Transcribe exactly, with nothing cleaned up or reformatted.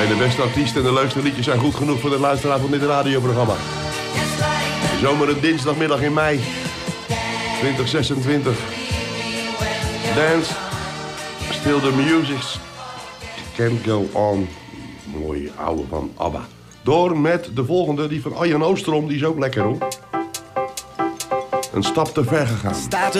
Nee, de beste artiesten en de leukste liedjes zijn goed genoeg voor de luisteraar van dit radioprogramma. Zomer een dinsdagmiddag in mei twintig zesentwintig. Dance, Still the Music's Can't Go On. Mooie oude van ABBA. Door met de volgende, die van Arjen Oostrom, die is ook lekker hoor. Een stap te ver gegaan.